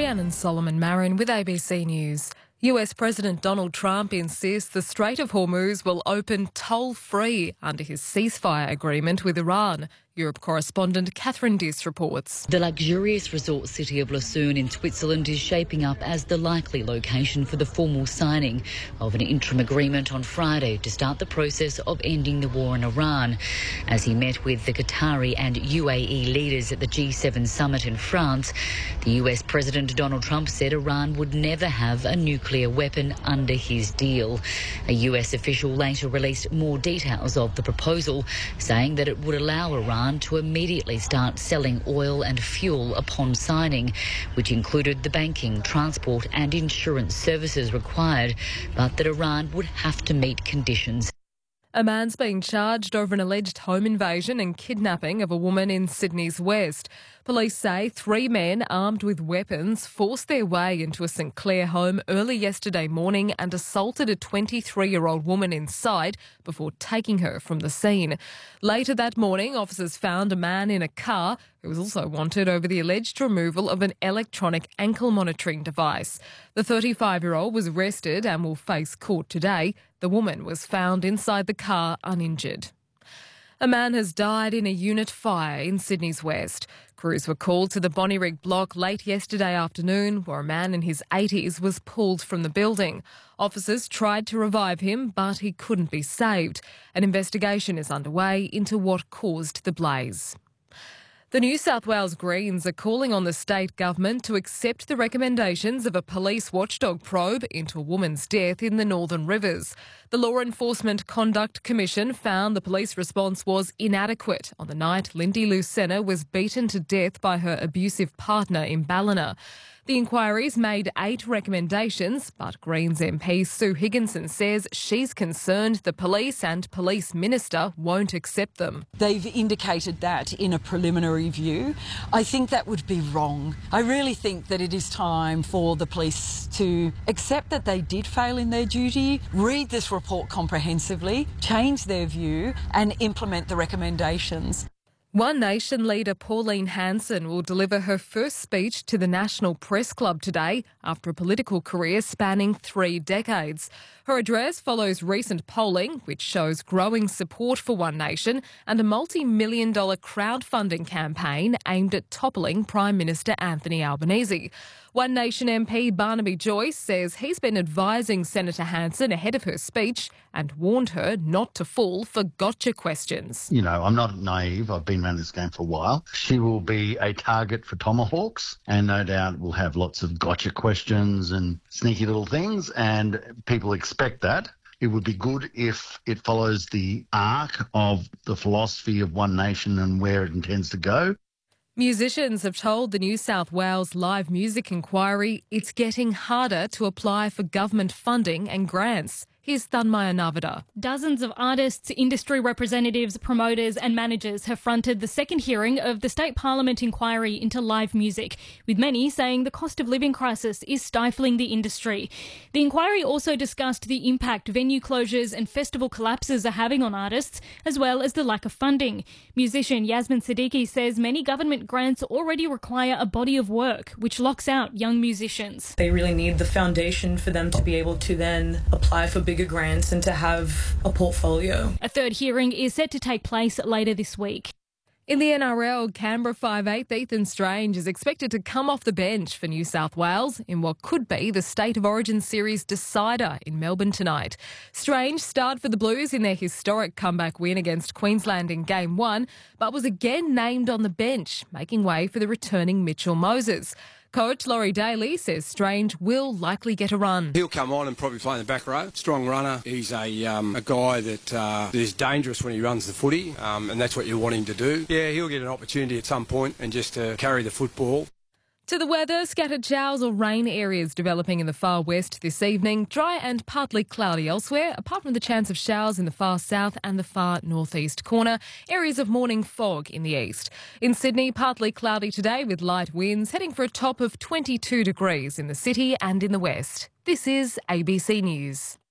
Rhiannon Solomon Marin with ABC News. US President Donald Trump insists the Strait of Hormuz will open toll-free under his ceasefire agreement with Iran. Europe correspondent Catherine Diss reports. The luxurious resort city of Lucerne in Switzerland is shaping up as the likely location for the formal signing of an interim agreement on Friday to start the process of ending the war in Iran. As he met with the Qatari and UAE leaders at the G7 summit in France, the US President Donald Trump said Iran would never have a nuclear weapon under his deal. A US official later released more details of the proposal, saying that it would allow Iran to immediately start selling oil and fuel upon signing, which included the banking, transport and insurance services required, but that Iran would have to meet conditions. A man's being charged over an alleged home invasion and kidnapping of a woman in Sydney's West. Police say 3 men armed with weapons forced their way into a St Clair home early yesterday morning and assaulted a 23-year-old woman inside before taking her from the scene. Later that morning, officers found a man in a car who was also wanted over the alleged removal of an electronic ankle monitoring device. The 35-year-old was arrested and will face court today. The woman was found inside the car uninjured. A man has died in a unit fire in Sydney's West. Crews were called to the Bonnyrigg block late yesterday afternoon, where a man in his 80s was pulled from the building. Officers tried to revive him, but he couldn't be saved. An investigation is underway into what caused the blaze. The New South Wales Greens are calling on the state government to accept the recommendations of a police watchdog probe into a woman's death in the Northern Rivers. The Law Enforcement Conduct Commission found the police response was inadequate on the night Lindy Lucena was beaten to death by her abusive partner in Ballina. The inquiries made 8 recommendations, but Greens MP Sue Higginson says she's concerned the police and police minister won't accept them. They've indicated that in a preliminary view. I think that would be wrong. I really think that it is time for the police to accept that they did fail in their duty, read this report comprehensively, change their view and implement the recommendations. One Nation leader Pauline Hanson will deliver her first speech to the National Press Club today after a political career spanning 3 decades. Her address follows recent polling, which shows growing support for One Nation and a multi-million-dollar crowdfunding campaign aimed at toppling Prime Minister Anthony Albanese. One Nation MP Barnaby Joyce says he's been advising Senator Hanson ahead of her speech and warned her not to fall for gotcha questions. You know, I'm not naive. I've been around this game for a while. She will be a target for tomahawks and no doubt will have lots of gotcha questions and sneaky little things, and people expect that. It would be good if it follows the arc of the philosophy of One Nation and where it intends to go. Musicians have told the New South Wales Live Music Inquiry it's getting harder to apply for government funding and grants. Here's Thanmaya Navada. Dozens of artists, industry representatives, promoters and managers have fronted the second hearing of the State Parliament inquiry into live music, with many saying the cost of living crisis is stifling the industry. The inquiry also discussed the impact venue closures and festival collapses are having on artists, as well as the lack of funding. Musician Yasmin Siddiqui says many government grants already require a body of work, which locks out young musicians. They really need the foundation for them to be able to then apply for bigger grants and to have a portfolio. A third hearing is set to take place later this week. In the NRL, Canberra 5'8" Ethan Strange is expected to come off the bench for New South Wales in what could be the State of Origin Series decider in Melbourne tonight. Strange starred for the Blues in their historic comeback win against Queensland in Game 1, but was again named on the bench, making way for the returning Mitchell Moses. Coach Laurie Daly says Strange will likely get a run. He'll come on and probably play in the back row. Strong runner. He's a guy that is dangerous when he runs the footy, and that's what you want him to do. Yeah, he'll get an opportunity at some point and just carry the football. To the weather, scattered showers or rain areas developing in the far west this evening. Dry and partly cloudy elsewhere, apart from the chance of showers in the far south and the far northeast corner. Areas of morning fog in the east. In Sydney, partly cloudy today with light winds, heading for a top of 22 degrees in the city and in the west. This is ABC News.